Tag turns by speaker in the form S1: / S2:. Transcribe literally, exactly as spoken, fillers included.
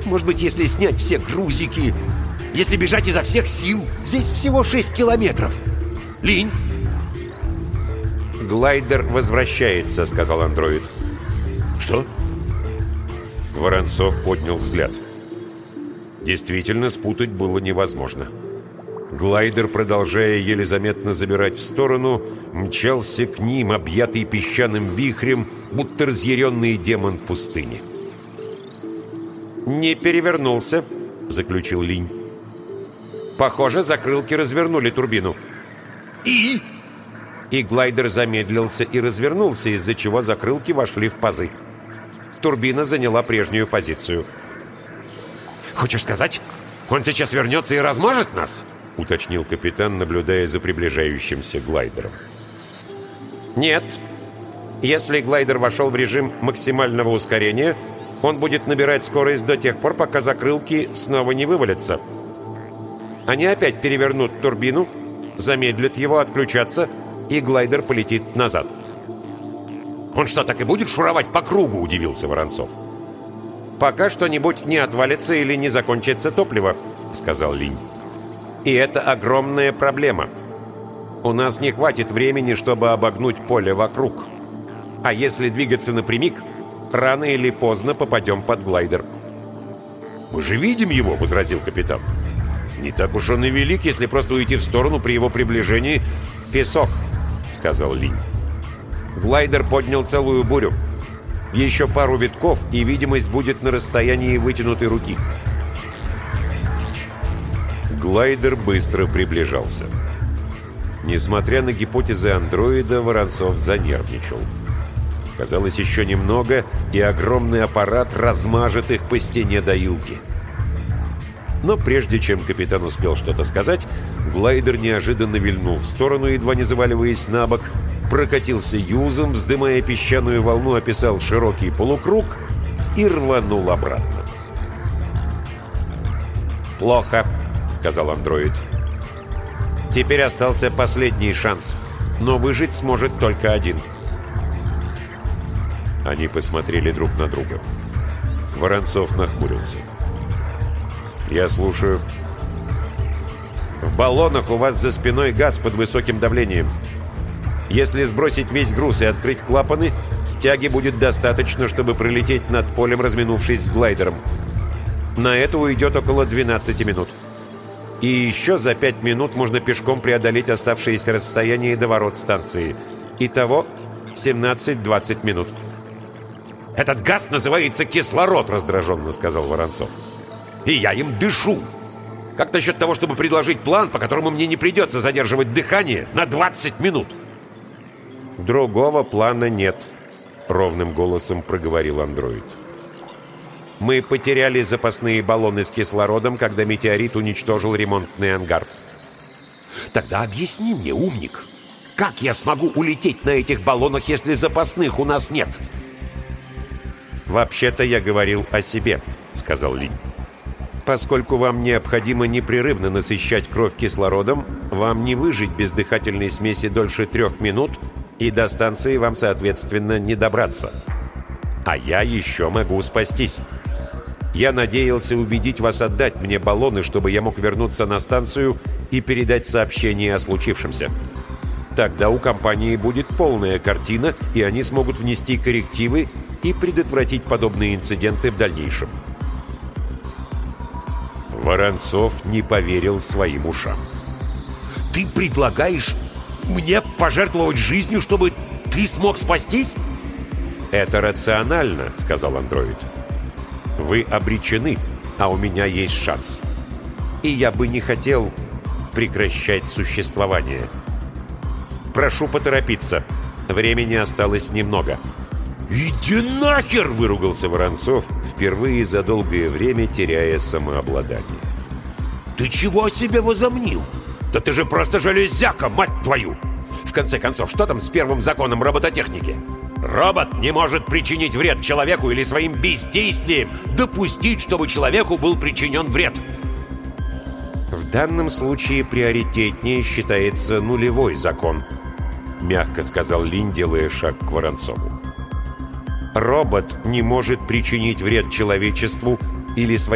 S1: Может быть, если снять все грузики, если бежать изо всех сил. Здесь всего шесть километров. Линь!»
S2: «Глайдер возвращается», — сказал андроид.
S1: «Что?»
S2: Воронцов поднял взгляд. Действительно, спутать было невозможно. Глайдер, продолжая еле заметно забирать в сторону, мчался к ним, объятый песчаным вихрем, будто разъяренный демон пустыни. «Не перевернулся», — заключил Линь. «Похоже, закрылки развернули турбину».
S1: «И?»
S2: И глайдер замедлился и развернулся, из-за чего закрылки вошли в пазы. Турбина заняла прежнюю позицию.
S1: «Хочешь сказать, он сейчас вернется и размажет нас?»
S2: — уточнил капитан, наблюдая за приближающимся глайдером. «Нет. Если глайдер вошел в режим максимального ускорения, он будет набирать скорость до тех пор, пока закрылки снова не вывалятся. Они опять перевернут турбину, замедлят его, отключатся, и глайдер полетит назад».
S1: «Он что, так и будет шуровать по кругу?» — удивился Воронцов.
S2: «Пока что-нибудь не отвалится или не закончится топливо», — сказал Линь. «И это огромная проблема. У нас не хватит времени, чтобы обогнуть поле вокруг. А если двигаться напрямик, рано или поздно попадем под глайдер».
S1: «Мы же видим его», — возразил капитан.
S2: «Не так уж он и велик, если просто уйти в сторону при его приближении». «Песок», — сказал Линь. «Глайдер поднял целую бурю. Еще пару витков, и видимость будет на расстоянии вытянутой руки». Глайдер быстро приближался. Несмотря на гипотезы андроида, Воронцов занервничал. Казалось, еще немного, и огромный аппарат размажет их по стене доилки. Но прежде чем капитан успел что-то сказать, глайдер неожиданно вильнул в сторону, едва не заваливаясь на бок, прокатился юзом, вздымая песчаную волну, описал широкий полукруг и рванул обратно. «Плохо», — сказал андроид. «Теперь остался последний шанс, но выжить сможет только один». Они посмотрели друг на друга. Воронцов нахмурился. «Я слушаю». «В баллонах у вас за спиной газ под высоким давлением. Если сбросить весь груз и открыть клапаны, тяги будет достаточно, чтобы пролететь над полем, разминувшись с глайдером. На это уйдет около двенадцати минут. И еще за пять минут можно пешком преодолеть оставшееся расстояние до ворот станции. Итого семнадцать-двадцать минут».
S1: «Этот газ называется кислород», — раздраженно сказал Воронцов. «И я им дышу. Как насчет того, чтобы предложить план, по которому мне не придется задерживать дыхание на двадцать минут?»
S2: «Другого плана нет», — ровным голосом проговорил андроид. «Мы потеряли запасные баллоны с кислородом, когда метеорит уничтожил ремонтный ангар».
S1: «Тогда объясни мне, умник, как я смогу улететь на этих баллонах, если запасных у нас нет?»
S2: «Вообще-то я говорил о себе», — сказал Линь. «Поскольку вам необходимо непрерывно насыщать кровь кислородом, вам не выжить без дыхательной смеси дольше трех минут, и до станции вам, соответственно, не добраться. А я еще могу спастись. Я надеялся убедить вас отдать мне баллоны, чтобы я мог вернуться на станцию и передать сообщение о случившемся. Тогда у компании будет полная картина, и они смогут внести коррективы и предотвратить подобные инциденты в дальнейшем». Воронцов не поверил своим ушам.
S1: «Ты предлагаешь мне пожертвовать жизнью, чтобы ты смог спастись?»
S2: «Это рационально», — сказал андроид. «Вы обречены, а у меня есть шанс. И я бы не хотел прекращать существование. Прошу поторопиться. Времени осталось немного».
S1: «Иди нахер!» —
S2: выругался Воронцов, впервые за долгое время теряя самообладание.
S1: «Ты чего о себе возомнил? Да ты же просто железяка, мать твою! В конце концов, что там с первым законом робототехники? Робот не может причинить вред человеку или своим бездействием допустить, чтобы человеку был причинен вред».
S2: «В данном случае приоритетнее считается нулевой закон», — мягко сказал Линь, делая шаг к Воронцову. «Робот не может причинить вред человечеству или своим